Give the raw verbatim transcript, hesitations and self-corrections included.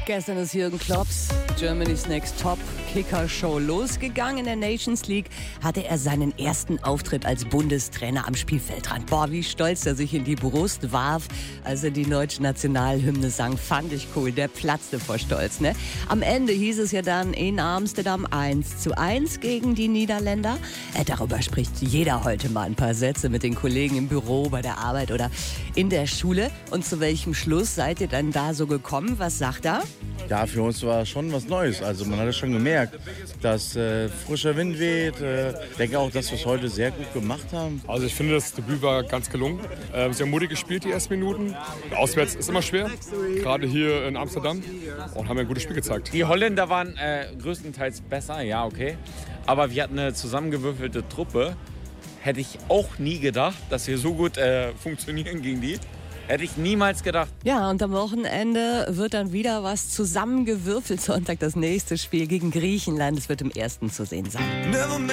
Gestern ist Jürgen Klopps Germany's Next Top Kicker Show losgegangen. In der Nations League hatte er seinen ersten Auftritt als Bundestrainer am Spielfeldrand. Boah, wie stolz er sich in die Brust warf, als er die deutsche Nationalhymne sang. Fand ich cool, der platzte vor Stolz. Ne? Am Ende hieß es ja dann in Amsterdam eins zu eins gegen die Niederländer. Äh, darüber spricht jeder heute mal ein paar Sätze mit den Kollegen im Büro, bei der Arbeit oder in der Schule. Und zu welchem Schluss seid ihr dann da so gekommen? Was sagt er? Ja, für uns war schon was Neues. Also man hat es schon gemerkt, dass äh, frischer Wind weht. Äh, ich denke auch, dass wir es heute sehr gut gemacht haben. Also ich finde, das Debüt war ganz gelungen. Äh, sehr mutig gespielt, die ersten Minuten. Auswärts ist immer schwer, gerade hier in Amsterdam. Und haben ein gutes Spiel gezeigt. Die Holländer waren äh, größtenteils besser, ja, okay. Aber wir hatten eine zusammengewürfelte Truppe. Hätte ich auch nie gedacht, dass wir so gut äh, funktionieren gegen die. Hätte ich niemals gedacht. Ja, und am Wochenende wird dann wieder was zusammengewürfelt. Sonntag das nächste Spiel gegen Griechenland. Es wird im ersten zu sehen sein.